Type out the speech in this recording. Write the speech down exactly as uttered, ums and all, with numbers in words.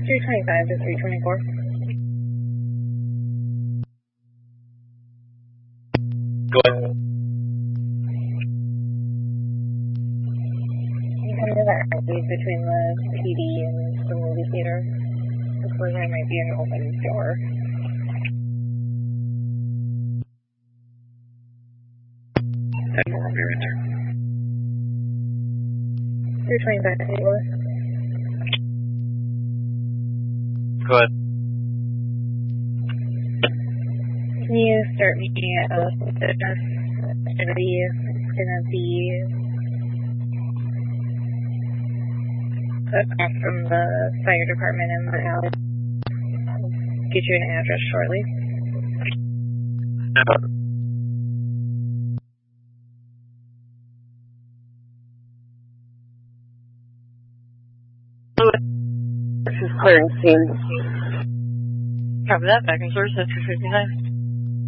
three twenty-five to three twenty-four. Go ahead. You come to that alley between the P D and the movie theater. Looks like there might be an open door. ten four, I'll be right there. three twenty-five to Saint Louis. Go ahead. Can you start meeting at a fitness activity? It's gonna be across from the fire department in the alley. I'll get you an address shortly. This is clearing scene. Copy that, back in service at two fifty-nine.